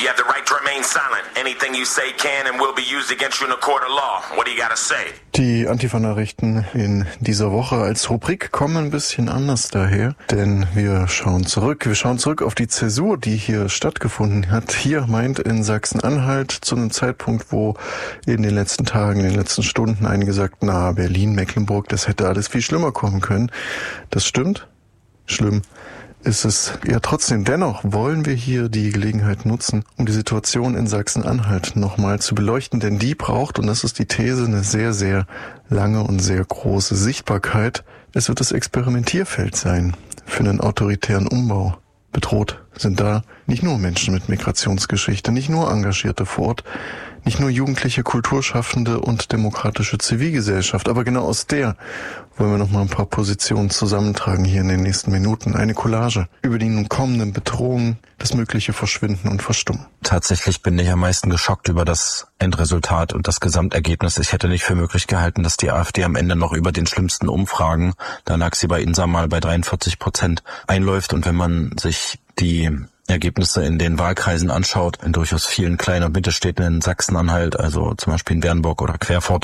have the right to remain silent. Anything you say can and will be used against you in a court of law. What do you gotta say? Die Antifa-Nachrichten in dieser Woche als Rubrik kommen ein bisschen anders daher, denn wir schauen zurück auf die Zäsur, die hier stattgefunden hat. Hier meint in Sachsen-Anhalt zu einem Zeitpunkt, wo in den letzten Tagen, in den letzten Stunden einige sagten, Berlin, Mecklenburg, das hätte alles viel schlimmer kommen können. Das stimmt. Schlimm ist es ja trotzdem. Dennoch wollen wir hier die Gelegenheit nutzen, um die Situation in Sachsen-Anhalt nochmal zu beleuchten, denn die braucht, und das ist die These, eine sehr, sehr lange und sehr große Sichtbarkeit. Es wird das Experimentierfeld sein für einen autoritären Umbau. Bedroht sind da nicht nur Menschen mit Migrationsgeschichte, nicht nur Engagierte vor Ort, nicht nur jugendliche Kulturschaffende und demokratische Zivilgesellschaft, aber genau aus der wollen wir noch mal ein paar Positionen zusammentragen hier in den nächsten Minuten. Eine Collage über die nun kommenden Bedrohungen, das mögliche Verschwinden und Verstummen. Tatsächlich bin ich am meisten geschockt über das Endresultat und das Gesamtergebnis. Ich hätte nicht für möglich gehalten, dass die AfD am Ende noch über den schlimmsten Umfragen, da lag sie bei Insa mal bei 43%, einläuft. Und wenn man sich die Ergebnisse in den Wahlkreisen anschaut, in durchaus vielen kleinen und Mittelstädten in Sachsen-Anhalt, also zum Beispiel in Bernburg oder Querfurt,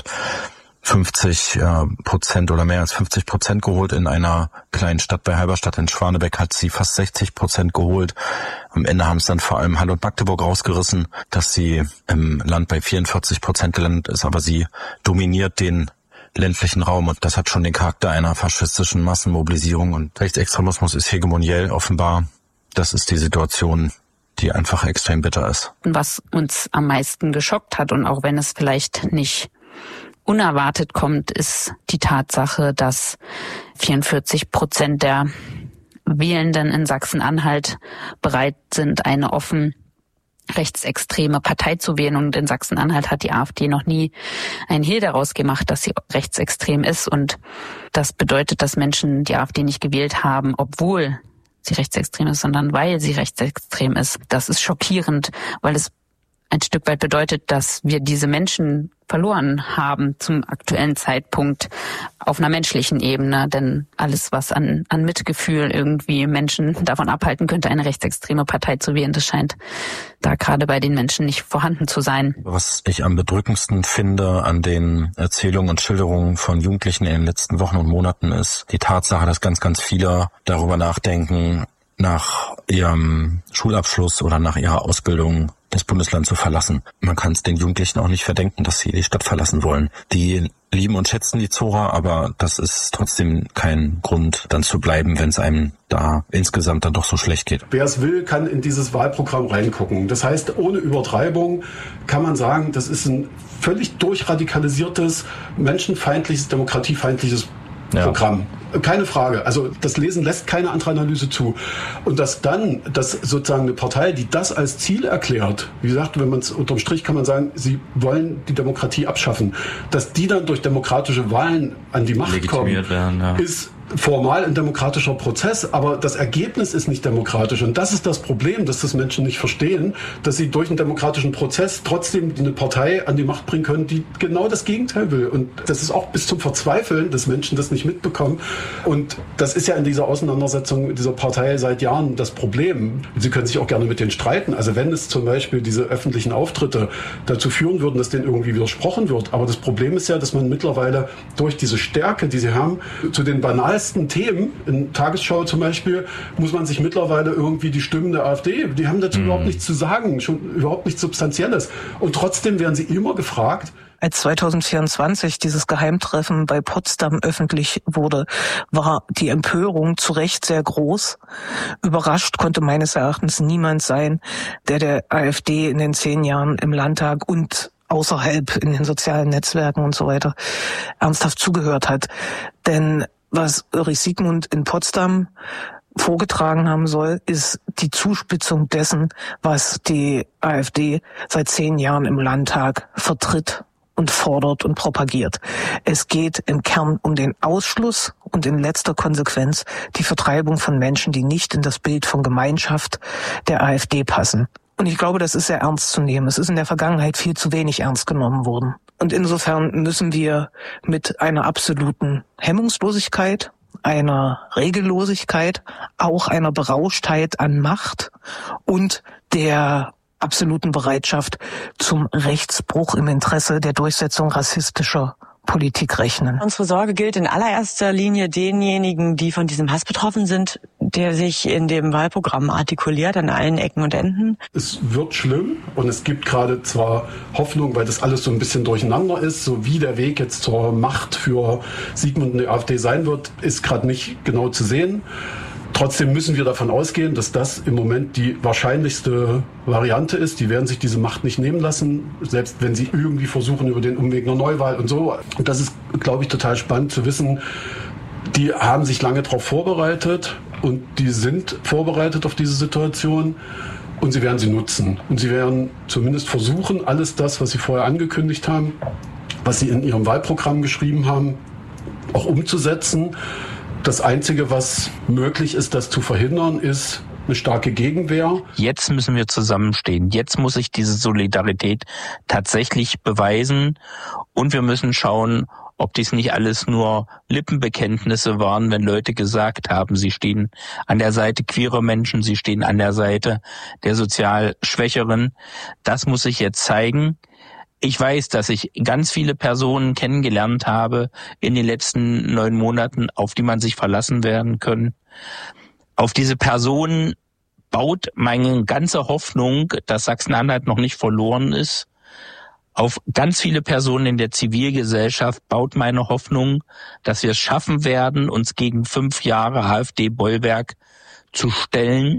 50% oder mehr als 50% geholt. In einer kleinen Stadt bei Halberstadt in Schwanebeck hat sie fast 60% geholt. Am Ende haben es dann vor allem Halle und Magdeburg rausgerissen, dass sie im Land bei 44% gelandet ist, aber sie dominiert den ländlichen Raum und das hat schon den Charakter einer faschistischen Massenmobilisierung und Rechtsextremismus ist hegemoniell offenbar. Das ist die Situation, die einfach extrem bitter ist. Was uns am meisten geschockt hat und auch wenn es vielleicht nicht unerwartet kommt, ist die Tatsache, dass 44% der Wählenden in Sachsen-Anhalt bereit sind, eine offen rechtsextreme Partei zu wählen. Und in Sachsen-Anhalt hat die AfD noch nie einen Hehl daraus gemacht, dass sie rechtsextrem ist. Und das bedeutet, dass Menschen die AfD nicht gewählt haben, obwohl sie rechtsextrem ist, sondern weil sie rechtsextrem ist. Das ist schockierend, weil es ein Stück weit bedeutet, dass wir diese Menschen verloren haben zum aktuellen Zeitpunkt auf einer menschlichen Ebene. Denn alles, was an Mitgefühl irgendwie Menschen davon abhalten könnte, eine rechtsextreme Partei zu wählen, das scheint da gerade bei den Menschen nicht vorhanden zu sein. Was ich am bedrückendsten finde an den Erzählungen und Schilderungen von Jugendlichen in den letzten Wochen und Monaten ist die Tatsache, dass ganz, ganz viele darüber nachdenken, nach ihrem Schulabschluss oder nach ihrer Ausbildung das Bundesland zu verlassen. Man kann es den Jugendlichen auch nicht verdenken, dass sie die Stadt verlassen wollen. Die lieben und schätzen die Zora, aber das ist trotzdem kein Grund, dann zu bleiben, wenn es einem da insgesamt dann doch so schlecht geht. Wer es will, kann in dieses Wahlprogramm reingucken. Das heißt, ohne Übertreibung kann man sagen, das ist ein völlig durchradikalisiertes, menschenfeindliches, demokratiefeindliches Programm. Keine Frage. Also das Lesen lässt keine andere Analyse zu. Und dass sozusagen eine Partei, die das als Ziel erklärt, wie gesagt, wenn man es unterm Strich kann man sagen, sie wollen die Demokratie abschaffen, dass die dann durch demokratische Wahlen an die Macht kommen, ist formal ein demokratischer Prozess, aber das Ergebnis ist nicht demokratisch. Und das ist das Problem, dass das Menschen nicht verstehen, dass sie durch einen demokratischen Prozess trotzdem eine Partei an die Macht bringen können, die genau das Gegenteil will. Und das ist auch bis zum Verzweifeln, dass Menschen das nicht mitbekommen. Und das ist ja in dieser Auseinandersetzung mit dieser Partei seit Jahren das Problem. Sie können sich auch gerne mit denen streiten. Also wenn es zum Beispiel diese öffentlichen Auftritte dazu führen würden, dass denen irgendwie widersprochen wird. Aber das Problem ist ja, dass man mittlerweile durch diese Stärke, die sie haben, zu den banalen Themen, in Tagesschau zum Beispiel, muss man sich mittlerweile irgendwie die Stimmen der AfD, die haben dazu überhaupt nichts zu sagen, schon überhaupt nichts Substanzielles. Und trotzdem werden sie immer gefragt. Als 2024 dieses Geheimtreffen bei Potsdam öffentlich wurde, war die Empörung zu Recht sehr groß. Überrascht konnte meines Erachtens niemand sein, der AfD in den 10 Jahren im Landtag und außerhalb in den sozialen Netzwerken und so weiter ernsthaft zugehört hat. Denn was Ulrich Siegmund in Potsdam vorgetragen haben soll, ist die Zuspitzung dessen, was die AfD seit 10 Jahren im Landtag vertritt und fordert und propagiert. Es geht im Kern um den Ausschluss und in letzter Konsequenz die Vertreibung von Menschen, die nicht in das Bild von Gemeinschaft der AfD passen. Und ich glaube, das ist sehr ernst zu nehmen. Es ist in der Vergangenheit viel zu wenig ernst genommen worden. Und insofern müssen wir mit einer absoluten Hemmungslosigkeit, einer Regellosigkeit, auch einer Berauschtheit an Macht und der absoluten Bereitschaft zum Rechtsbruch im Interesse der Durchsetzung rassistischer Politik rechnen. Unsere Sorge gilt in allererster Linie denjenigen, die von diesem Hass betroffen sind, der sich in dem Wahlprogramm artikuliert an allen Ecken und Enden. Es wird schlimm und es gibt gerade zwar Hoffnung, weil das alles so ein bisschen durcheinander ist, so wie der Weg jetzt zur Macht für Sigmund und die AfD sein wird, ist gerade nicht genau zu sehen. Trotzdem müssen wir davon ausgehen, dass das im Moment die wahrscheinlichste Variante ist. Die werden sich diese Macht nicht nehmen lassen, selbst wenn sie irgendwie versuchen über den Umweg einer Neuwahl und so. Und das ist, glaube ich, total spannend zu wissen. Die haben sich lange darauf vorbereitet und die sind vorbereitet auf diese Situation und sie werden sie nutzen. Und sie werden zumindest versuchen, alles das, was sie vorher angekündigt haben, was sie in ihrem Wahlprogramm geschrieben haben, auch umzusetzen. Das Einzige, was möglich ist, das zu verhindern, ist eine starke Gegenwehr. Jetzt müssen wir zusammenstehen. Jetzt muss sich diese Solidarität tatsächlich beweisen. Und wir müssen schauen, ob dies nicht alles nur Lippenbekenntnisse waren, wenn Leute gesagt haben, sie stehen an der Seite queerer Menschen, sie stehen an der Seite der sozial Schwächeren. Das muss sich jetzt zeigen. Ich weiß, dass ich ganz viele Personen kennengelernt habe in den letzten 9 Monaten, auf die man sich verlassen werden können. Auf diese Personen baut meine ganze Hoffnung, dass Sachsen-Anhalt noch nicht verloren ist. Auf ganz viele Personen in der Zivilgesellschaft baut meine Hoffnung, dass wir es schaffen werden, uns gegen 5 Jahre AfD-Bollwerk zu stellen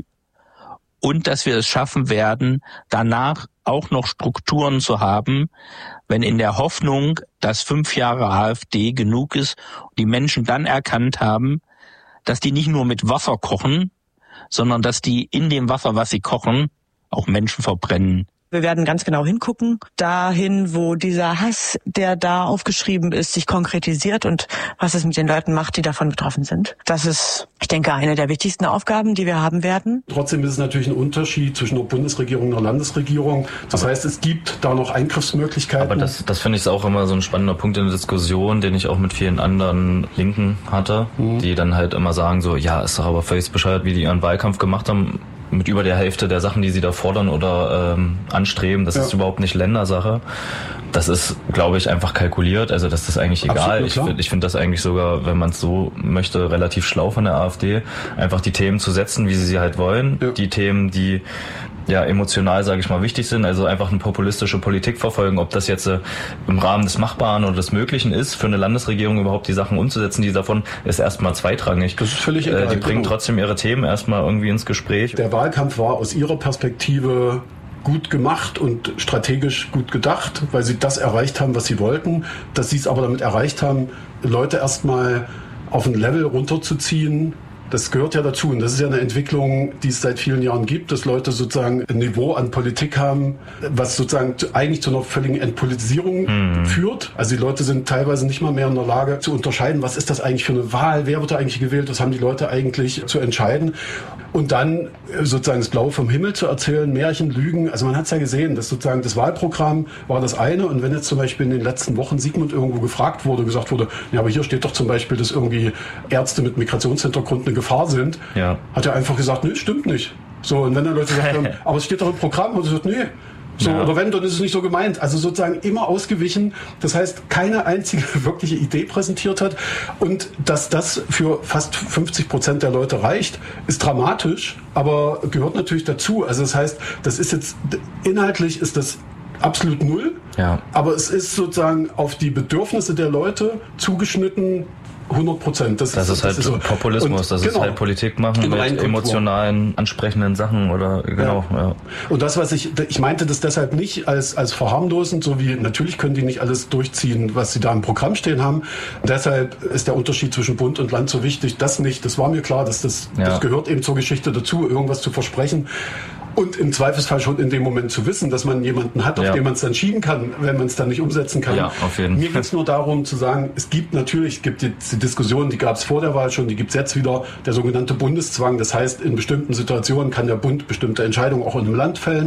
und dass wir es schaffen werden, danach auch noch Strukturen zu haben, wenn in der Hoffnung, dass 5 Jahre AfD genug ist, die Menschen dann erkannt haben, dass die nicht nur mit Wasser kochen, sondern dass die in dem Wasser, was sie kochen, auch Menschen verbrennen. Wir werden ganz genau hingucken, dahin, wo dieser Hass, der da aufgeschrieben ist, sich konkretisiert und was es mit den Leuten macht, die davon betroffen sind. Das ist, ich denke, eine der wichtigsten Aufgaben, die wir haben werden. Trotzdem ist es natürlich ein Unterschied zwischen einer Bundesregierung und einer Landesregierung. Das heißt, es gibt da noch Eingriffsmöglichkeiten. Aber das finde ich auch immer so ein spannender Punkt in der Diskussion, den ich auch mit vielen anderen Linken hatte, die dann halt immer sagen so, ja, ist doch aber völlig bescheuert, wie die ihren Wahlkampf gemacht haben. Mit über der Hälfte der Sachen, die sie da fordern oder anstreben, das ist überhaupt nicht Ländersache. Das ist, glaube ich, einfach kalkuliert. Also das ist eigentlich egal. Absolut, ich finde das eigentlich sogar, wenn man es so möchte, relativ schlau von der AfD, einfach die Themen zu setzen, wie sie halt wollen. Ja. Die Themen, die ja emotional, sage ich mal, wichtig sind, also einfach eine populistische Politik verfolgen, ob das jetzt im Rahmen des Machbaren oder des Möglichen ist, für eine Landesregierung überhaupt die Sachen umzusetzen, die davon ist erstmal zweitrangig. Das ist völlig egal. Die bringen trotzdem ihre Themen erstmal irgendwie ins Gespräch. Der Wahlkampf war aus ihrer Perspektive gut gemacht und strategisch gut gedacht, weil sie das erreicht haben, was sie wollten. Dass sie es aber damit erreicht haben, Leute erstmal auf ein Level runterzuziehen, das gehört ja dazu und das ist ja eine Entwicklung, die es seit vielen Jahren gibt, dass Leute sozusagen ein Niveau an Politik haben, was sozusagen eigentlich zu einer völligen Entpolitisierung führt. Also die Leute sind teilweise nicht mal mehr in der Lage zu unterscheiden, was ist das eigentlich für eine Wahl, wer wird da eigentlich gewählt, was haben die Leute eigentlich zu entscheiden. Und dann sozusagen das Blaue vom Himmel zu erzählen, Märchen, Lügen. Also man hat es ja gesehen, dass sozusagen das Wahlprogramm war das eine. Und wenn jetzt zum Beispiel in den letzten Wochen Sigmund irgendwo gefragt wurde, gesagt wurde, ja, aber hier steht doch zum Beispiel, dass irgendwie Ärzte mit Migrationshintergrund eine Gefahr sind, hat er einfach gesagt, nee, stimmt nicht. So, und wenn dann Leute sagen, aber es steht doch im Programm, und er sagt, nee. So, oder wenn, dann ist es nicht so gemeint. Also sozusagen immer ausgewichen. Das heißt, keine einzige wirkliche Idee präsentiert hat. Und dass das für fast 50% der Leute reicht, ist dramatisch, aber gehört natürlich dazu. Also das heißt, das ist jetzt, inhaltlich ist das absolut null. Ja. Aber es ist sozusagen auf die Bedürfnisse der Leute zugeschnitten, 100%. Das ist halt so Populismus, das ist halt Politik machen mit emotionalen, ansprechenden Sachen oder Ja. Und das, was ich meinte das deshalb nicht als verharmlosend, so wie natürlich können die nicht alles durchziehen, was sie da im Programm stehen haben. Deshalb ist der Unterschied zwischen Bund und Land so wichtig. Das nicht, das war mir klar, dass das gehört eben zur Geschichte dazu, irgendwas zu versprechen. Und im Zweifelsfall schon in dem Moment zu wissen, dass man jemanden hat, auf den man es dann schieben kann, wenn man es dann nicht umsetzen kann. Ja, auf jeden Fall. Mir geht es nur darum zu sagen, es gibt die Diskussion, die gab es vor der Wahl schon, die gibt es jetzt wieder, der sogenannte Bundeszwang. Das heißt, in bestimmten Situationen kann der Bund bestimmte Entscheidungen auch in einem Land fällen.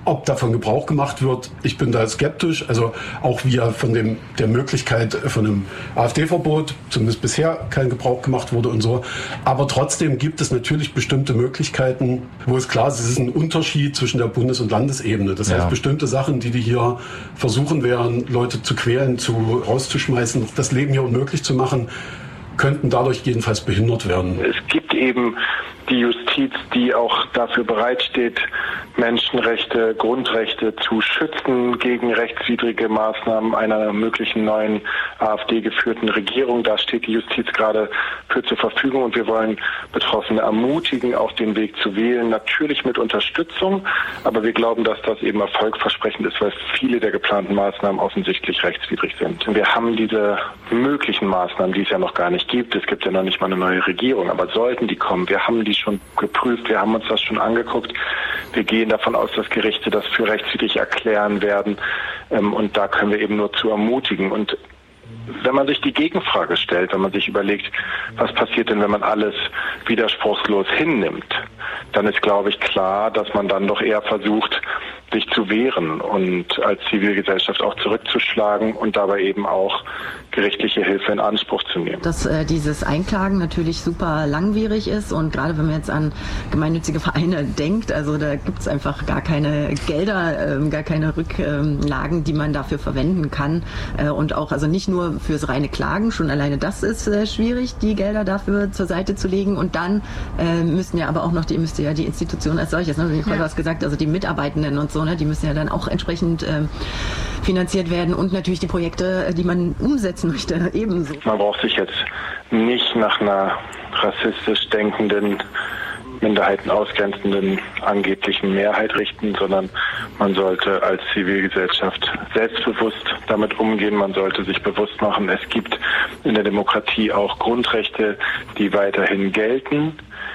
Ob davon Gebrauch gemacht wird, ich bin da skeptisch. Also auch wie ja von der Möglichkeit von einem AfD-Verbot, zumindest bisher kein Gebrauch gemacht wurde und so. Aber trotzdem gibt es natürlich bestimmte Möglichkeiten, wo es klar ist, es ist ein Unterschied zwischen der Bundes- und Landesebene. Das heißt, bestimmte Sachen, die hier versuchen wären, Leute zu quälen, rauszuschmeißen, das Leben hier unmöglich zu machen, könnten dadurch jedenfalls behindert werden. Es gibt eben die Justiz, die auch dafür bereitsteht, Menschenrechte, Grundrechte zu schützen gegen rechtswidrige Maßnahmen einer möglichen neuen AfD-geführten Regierung. Da steht die Justiz gerade für zur Verfügung und wir wollen Betroffene ermutigen, auch den Weg zu wählen. Natürlich mit Unterstützung, aber wir glauben, dass das eben erfolgversprechend ist, weil viele der geplanten Maßnahmen offensichtlich rechtswidrig sind. Wir haben diese möglichen Maßnahmen, die es ja noch gar nicht gibt. Es gibt ja noch nicht mal eine neue Regierung, aber sollten die kommen, wir haben die schon geprüft, wir haben uns das schon angeguckt. Wir gehen davon aus, dass Gerichte das für rechtswidrig erklären werden und da können wir eben nur zu ermutigen. Und wenn man sich die Gegenfrage stellt, wenn man sich überlegt, was passiert denn, wenn man alles widerspruchslos hinnimmt, dann ist, glaube ich, klar, dass man dann doch eher versucht, sich zu wehren und als Zivilgesellschaft auch zurückzuschlagen und dabei eben auch gerichtliche Hilfe in Anspruch zu nehmen. Dass dieses Einklagen natürlich super langwierig ist und gerade wenn man jetzt an gemeinnützige Vereine denkt, also da gibt es einfach gar keine Gelder, gar keine Rücklagen, die man dafür verwenden kann und auch also nicht nur fürs reine Klagen, schon alleine das ist schwierig, die Gelder dafür zur Seite zu legen und dann müsste ja die Institution als solches, ne? Nicole hat gesagt, also die Mitarbeitenden und so, ne? Die müssen ja dann auch entsprechend finanziert werden und natürlich die Projekte, die man umsetzen möchte, ebenso. Man braucht sich jetzt nicht nach einer rassistisch denkenden, Minderheiten ausgrenzenden angeblichen Mehrheit richten, sondern man sollte als Zivilgesellschaft selbstbewusst damit umgehen. Man sollte sich bewusst machen, es gibt in der Demokratie auch Grundrechte, die weiterhin gelten,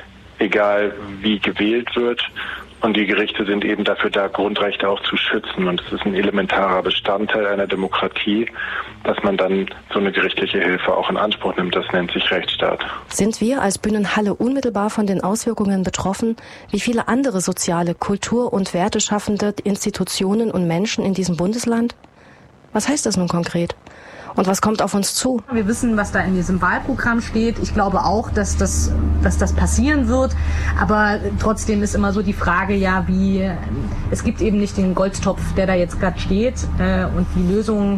egal wie gewählt wird. Und die Gerichte sind eben dafür da, Grundrechte auch zu schützen. Und es ist ein elementarer Bestandteil einer Demokratie, dass man dann so eine gerichtliche Hilfe auch in Anspruch nimmt. Das nennt sich Rechtsstaat. Sind wir als Bühnen-Halle unmittelbar von den Auswirkungen betroffen, wie viele andere soziale, kultur- und werteschaffende Institutionen und Menschen in diesem Bundesland? Was heißt das nun konkret? Und was kommt auf uns zu? Wir wissen, was da in diesem Wahlprogramm steht. Ich glaube auch, dass das passieren wird. Aber trotzdem ist immer so die Frage, ja, es gibt eben nicht den Goldtopf, der da jetzt gerade steht. Und die Lösung,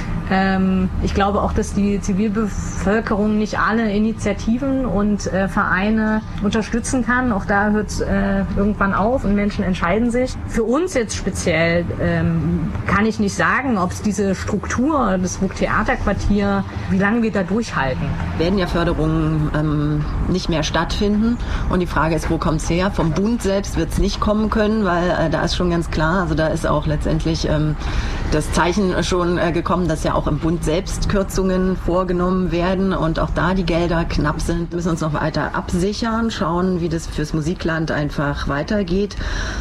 ich glaube auch, dass die Zivilbevölkerung nicht alle Initiativen und Vereine unterstützen kann. Auch da hört es irgendwann auf und Menschen entscheiden sich. Für uns jetzt speziell kann ich nicht sagen, ob es diese Struktur des Burgtheaterquartier, wie lange wir da durchhalten. Werden ja Förderungen nicht mehr stattfinden und die Frage ist, wo kommt es her? Vom Bund selbst wird es nicht kommen können, weil da ist schon ganz klar, also da ist auch letztendlich das Zeichen schon gekommen, dass ja auch im Bund selbst Kürzungen vorgenommen werden und auch da die Gelder knapp sind. Wir müssen uns noch weiter absichern, schauen, wie das fürs Musikland einfach weitergehen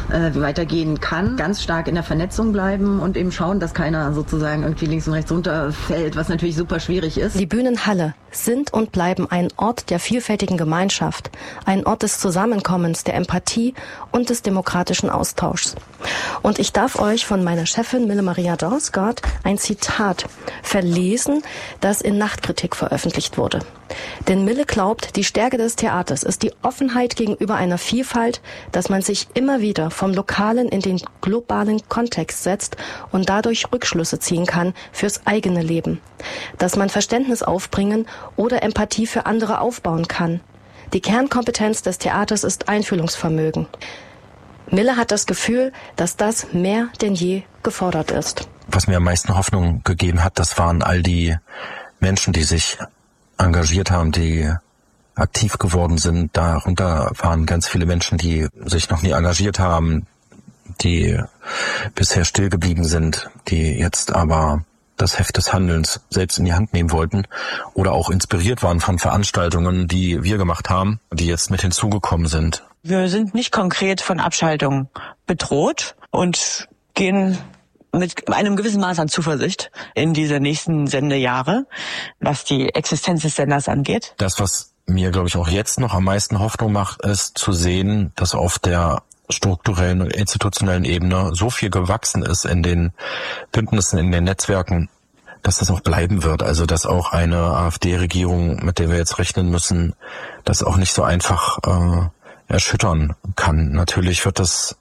kann. Ganz stark in der Vernetzung bleiben und eben schauen, dass keiner sozusagen irgendwie links und rechts runterfällt, was natürlich super schwierig ist. Die Bühnen-Halle sind und bleiben ein Ort der vielfältigen Gemeinschaft, ein Ort des Zusammenkommens, der Empathie und des demokratischen Austauschs. Und ich darf euch von meiner Chefin Mille-Maria Dausgaard ein Zitat verlesen, das in Nachtkritik veröffentlicht wurde. Denn Mille glaubt, die Stärke des Theaters ist die Offenheit gegenüber einer Vielfalt, dass man sich immer wieder vom Lokalen in den globalen Kontext setzt und dadurch Rückschlüsse ziehen kann fürs eigene Leben. Dass man Verständnis aufbringen oder Empathie für andere aufbauen kann. Die Kernkompetenz des Theaters ist Einfühlungsvermögen. Mille hat das Gefühl, dass das mehr denn je gefordert ist. Was mir am meisten Hoffnung gegeben hat, das waren all die Menschen, die sich engagiert haben, die aktiv geworden sind. Darunter waren ganz viele Menschen, die sich noch nie engagiert haben, die bisher still geblieben sind, die jetzt aber das Heft des Handelns selbst in die Hand nehmen wollten oder auch inspiriert waren von Veranstaltungen, die wir gemacht haben, die jetzt mit hinzugekommen sind. Wir sind nicht konkret von Abschaltung bedroht und gehen mit einem gewissen Maß an Zuversicht in diese nächsten Sendejahre, was die Existenz des Senders angeht. Das, was mir, glaube ich, auch jetzt noch am meisten Hoffnung macht, ist zu sehen, dass auf der strukturellen und institutionellen Ebene so viel gewachsen ist in den Bündnissen, in den Netzwerken, dass das auch bleiben wird. Also dass auch eine AfD-Regierung, mit der wir jetzt rechnen müssen, das auch nicht so einfach erschüttern kann. Natürlich wird es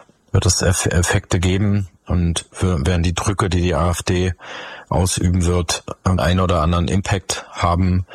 Effekte geben und werden die Drücke, die die AfD ausüben wird, einen oder anderen Impact haben.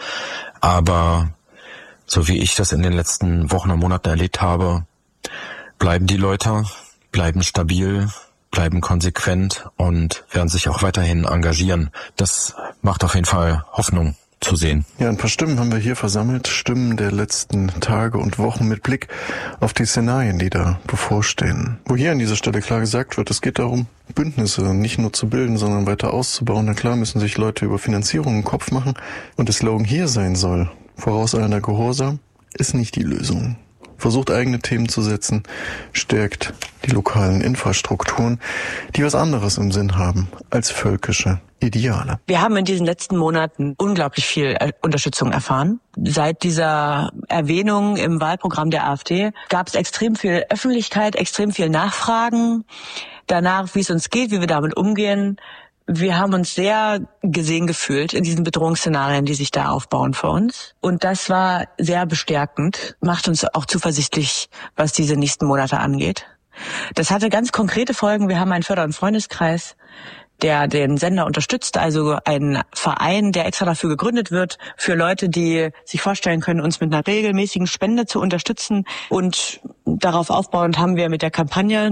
Aber so wie ich das in den letzten Wochen und Monaten erlebt habe, bleiben die Leute, bleiben stabil, bleiben konsequent und werden sich auch weiterhin engagieren. Das macht auf jeden Fall Hoffnung zu sehen. Ja, ein paar Stimmen haben wir hier versammelt. Stimmen der letzten Tage und Wochen mit Blick auf die Szenarien, die da bevorstehen. Wo hier an dieser Stelle klar gesagt wird, es geht darum, Bündnisse nicht nur zu bilden, sondern weiter auszubauen. Na klar müssen sich Leute über Finanzierung einen Kopf machen. Und der Slogan hier sein soll, vorauseilender Gehorsam, ist nicht die Lösung. Versucht eigene Themen zu setzen, stärkt die lokalen Infrastrukturen, die was anderes im Sinn haben als völkische Ideale. Wir haben in diesen letzten Monaten unglaublich viel Unterstützung erfahren. Seit dieser Erwähnung im Wahlprogramm der AfD gab es extrem viel Öffentlichkeit, extrem viel Nachfragen danach, wie es uns geht, wie wir damit umgehen. Wir haben uns sehr gesehen gefühlt in diesen Bedrohungsszenarien, die sich da aufbauen für uns. Und das war sehr bestärkend, macht uns auch zuversichtlich, was diese nächsten Monate angeht. Das hatte ganz konkrete Folgen. Wir haben einen Förder- und Freundeskreis, der den Sender unterstützt, also ein Verein, der extra dafür gegründet wird, für Leute, die sich vorstellen können, uns mit einer regelmäßigen Spende zu unterstützen. Und darauf aufbauend haben wir mit der Kampagne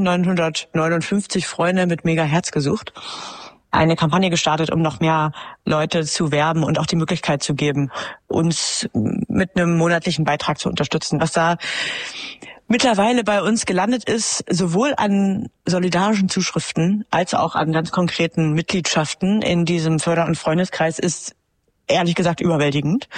959 Freunde mit Megaherz gesucht eine Kampagne gestartet, um noch mehr Leute zu werben und auch die Möglichkeit zu geben, uns mit einem monatlichen Beitrag zu unterstützen. Was da mittlerweile bei uns gelandet ist, sowohl an solidarischen Zuschriften als auch an ganz konkreten Mitgliedschaften in diesem Förder- und Freundeskreis, ist ehrlich gesagt überwältigend.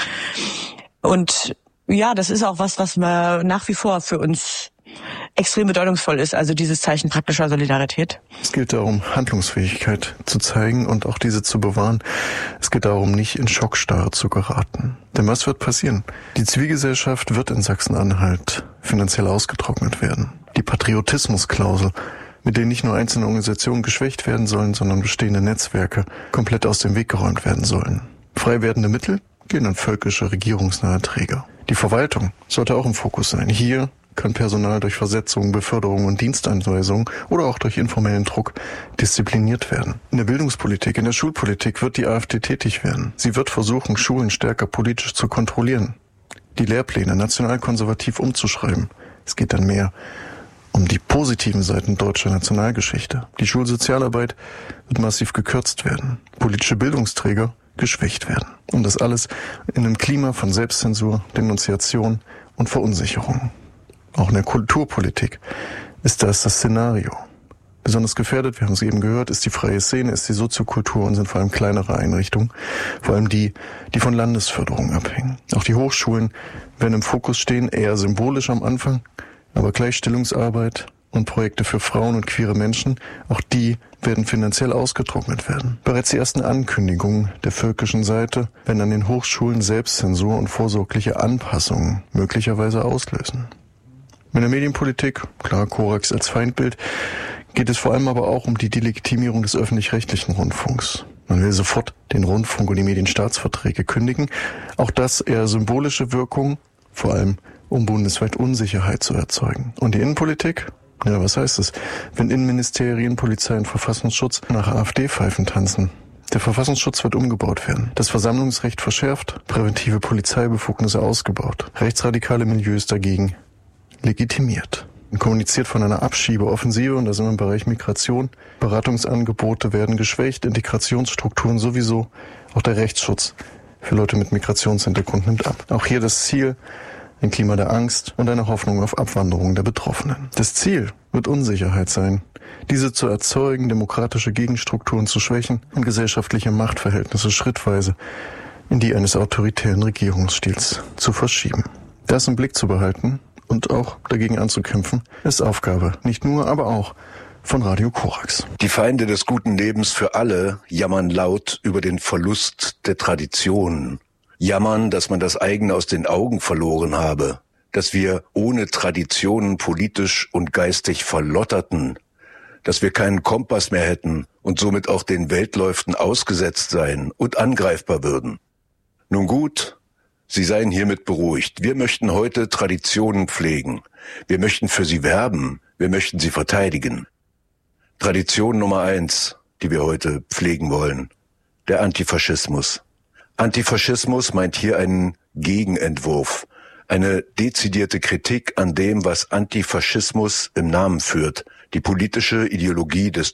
Und ja, das ist auch was nach wie vor für uns extrem bedeutungsvoll ist, also dieses Zeichen praktischer Solidarität. Es geht darum, Handlungsfähigkeit zu zeigen und auch diese zu bewahren. Es geht darum, nicht in Schockstarre zu geraten. Denn was wird passieren? Die Zivilgesellschaft wird in Sachsen-Anhalt finanziell ausgetrocknet werden. Die Patriotismusklausel, mit denen nicht nur einzelne Organisationen geschwächt werden sollen, sondern bestehende Netzwerke komplett aus dem Weg geräumt werden sollen. Frei werdende Mittel gehen an völkische regierungsnahe Träger. Die Verwaltung sollte auch im Fokus sein. Hier kann Personal durch Versetzung, Beförderung und Dienstanweisung oder auch durch informellen Druck diszipliniert werden. In der Bildungspolitik, in der Schulpolitik wird die AfD tätig werden. Sie wird versuchen, Schulen stärker politisch zu kontrollieren, die Lehrpläne nationalkonservativ umzuschreiben. Es geht dann mehr um die positiven Seiten deutscher Nationalgeschichte. Die Schulsozialarbeit wird massiv gekürzt werden. Politische Bildungsträger geschwächt werden. Und das alles in einem Klima von Selbstzensur, Denunziation und Verunsicherung. Auch in der Kulturpolitik ist das Szenario. Besonders gefährdet, wir haben es eben gehört, ist die freie Szene, ist die Soziokultur und sind vor allem kleinere Einrichtungen, vor allem die von Landesförderung abhängen. Auch die Hochschulen werden im Fokus stehen, eher symbolisch am Anfang, aber Gleichstellungsarbeit und Projekte für Frauen und queere Menschen, auch die werden finanziell ausgetrocknet werden. Bereits die ersten Ankündigungen der völkischen Seite werden an den Hochschulen Selbstzensur und vorsorgliche Anpassungen möglicherweise auslösen. In der Medienpolitik, klar, Korax als Feindbild, geht es vor allem aber auch um die Delegitimierung des öffentlich-rechtlichen Rundfunks. Man will sofort den Rundfunk und die Medienstaatsverträge kündigen. Auch das eher symbolische Wirkung, vor allem um bundesweit Unsicherheit zu erzeugen. Und die Innenpolitik? Ja, was heißt es? Wenn Innenministerien, Polizei und Verfassungsschutz nach AfD-Pfeifen tanzen. Der Verfassungsschutz wird umgebaut werden. Das Versammlungsrecht verschärft, präventive Polizeibefugnisse ausgebaut. Rechtsradikale Milieus dagegen legitimiert. Man kommuniziert von einer Abschiebeoffensive und da sind wir im Bereich Migration. Beratungsangebote werden geschwächt, Integrationsstrukturen sowieso. Auch der Rechtsschutz für Leute mit Migrationshintergrund nimmt ab. Auch hier das Ziel, ein Klima der Angst und eine Hoffnung auf Abwanderung der Betroffenen. Das Ziel wird Unsicherheit sein, diese zu erzeugen, demokratische Gegenstrukturen zu schwächen und gesellschaftliche Machtverhältnisse schrittweise in die eines autoritären Regierungsstils zu verschieben. Das im Blick zu behalten und auch dagegen anzukämpfen, ist Aufgabe nicht nur, aber auch von Radio Korax. Die Feinde des guten Lebens für alle jammern laut über den Verlust der Tradition. Jammern, dass man das eigene aus den Augen verloren habe. dass wir ohne Traditionen politisch und geistig verlotterten, dass wir keinen Kompass mehr hätten und somit auch den Weltläuften ausgesetzt seien und angreifbar würden. Nun gut, Sie seien hiermit beruhigt. Wir möchten heute Traditionen pflegen. Wir möchten für sie werben. Wir möchten sie verteidigen. Tradition Nummer 1, die wir heute pflegen wollen, der Antifaschismus. Antifaschismus meint hier einen Gegenentwurf, eine dezidierte Kritik an dem, was Antifaschismus im Namen führt, die politische Ideologie des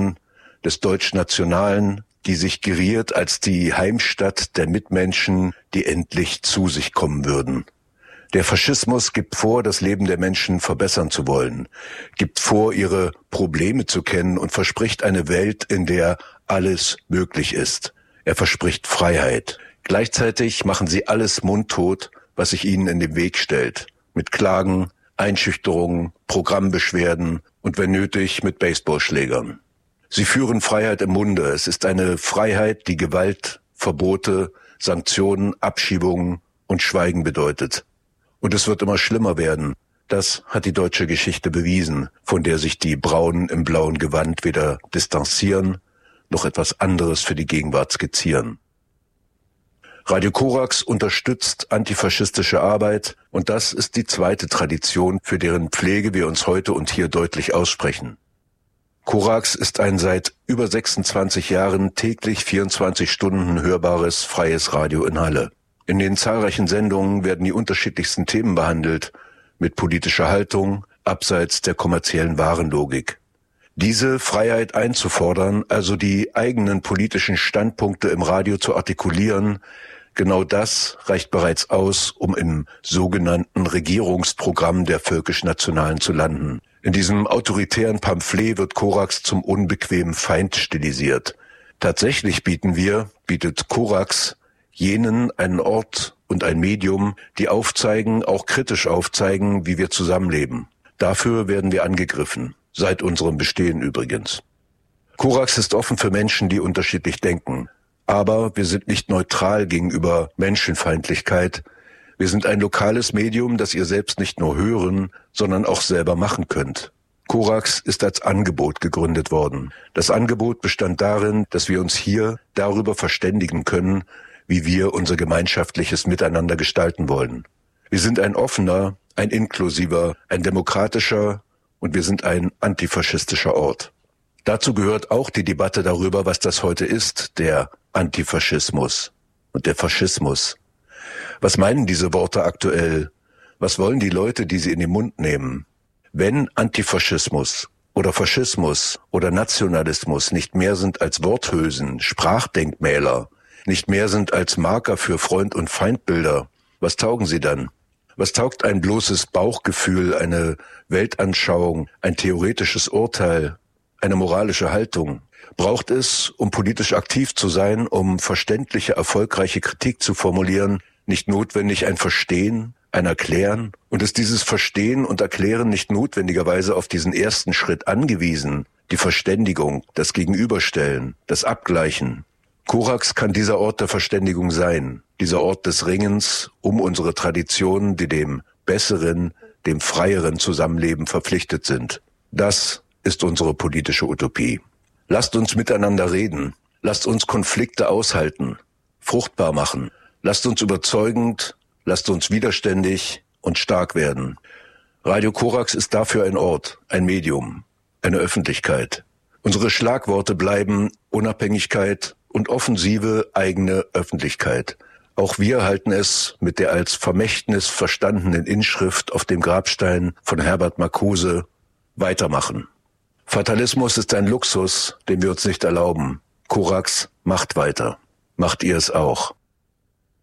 Deutschnationalen, die sich geriert als die Heimstatt der Mitmenschen, die endlich zu sich kommen würden. Der Faschismus gibt vor, das Leben der Menschen verbessern zu wollen, gibt vor, ihre Probleme zu kennen und verspricht eine Welt, in der alles möglich ist. Er verspricht Freiheit. Gleichzeitig machen sie alles mundtot, was sich ihnen in den Weg stellt, mit Klagen, Einschüchterungen, Programmbeschwerden und wenn nötig mit Baseballschlägern. Sie führen Freiheit im Munde. Es ist eine Freiheit, die Gewalt, Verbote, Sanktionen, Abschiebungen und Schweigen bedeutet. Und es wird immer schlimmer werden. Das hat die deutsche Geschichte bewiesen, von der sich die Braunen im blauen Gewand weder distanzieren, noch etwas anderes für die Gegenwart skizzieren. Radio Korax unterstützt antifaschistische Arbeit und das ist die zweite Tradition, für deren Pflege wir uns heute und hier deutlich aussprechen. Korax ist ein seit über 26 Jahren täglich 24 Stunden hörbares freies Radio in Halle. In den zahlreichen Sendungen werden die unterschiedlichsten Themen behandelt, mit politischer Haltung, abseits der kommerziellen Warenlogik. Diese Freiheit einzufordern, also die eigenen politischen Standpunkte im Radio zu artikulieren, genau das reicht bereits aus, um im sogenannten Regierungsprogramm der Völkisch-Nationalen zu landen. In diesem autoritären Pamphlet wird Korax zum unbequemen Feind stilisiert. Tatsächlich bietet Korax jenen einen Ort und ein Medium, die aufzeigen, auch kritisch aufzeigen, wie wir zusammenleben. Dafür werden wir angegriffen, seit unserem Bestehen übrigens. Korax ist offen für Menschen, die unterschiedlich denken. Aber wir sind nicht neutral gegenüber Menschenfeindlichkeit. Wir sind ein lokales Medium, das ihr selbst nicht nur hören, sondern auch selber machen könnt. Korax ist als Angebot gegründet worden. Das Angebot bestand darin, dass wir uns hier darüber verständigen können, wie wir unser gemeinschaftliches Miteinander gestalten wollen. Wir sind ein offener, ein inklusiver, ein demokratischer und wir sind ein antifaschistischer Ort. Dazu gehört auch die Debatte darüber, was das heute ist, der Antifaschismus und der Faschismus. Was meinen diese Worte aktuell? Was wollen die Leute, die sie in den Mund nehmen? Wenn Antifaschismus oder Faschismus oder Nationalismus nicht mehr sind als Worthülsen, Sprachdenkmäler, nicht mehr sind als Marker für Freund- und Feindbilder, was taugen sie dann? Was taugt ein bloßes Bauchgefühl, eine Weltanschauung, ein theoretisches Urteil, eine moralische Haltung? Braucht es, um politisch aktiv zu sein, um verständliche, erfolgreiche Kritik zu formulieren, nicht notwendig ein Verstehen, ein Erklären? Und ist dieses Verstehen und Erklären nicht notwendigerweise auf diesen ersten Schritt angewiesen, die Verständigung, das Gegenüberstellen, das Abgleichen? Korax kann dieser Ort der Verständigung sein, dieser Ort des Ringens um unsere Traditionen, die dem besseren, dem freieren Zusammenleben verpflichtet sind. Das ist unsere politische Utopie. Lasst uns miteinander reden. Lasst uns Konflikte aushalten, fruchtbar machen. Lasst uns überzeugend, lasst uns widerständig und stark werden. Radio Korax ist dafür ein Ort, ein Medium, eine Öffentlichkeit. Unsere Schlagworte bleiben Unabhängigkeit und offensive eigene Öffentlichkeit. Auch wir halten es mit der als Vermächtnis verstandenen Inschrift auf dem Grabstein von Herbert Marcuse weitermachen. Fatalismus ist ein Luxus, den wir uns nicht erlauben. Korax macht weiter. Macht ihr es auch?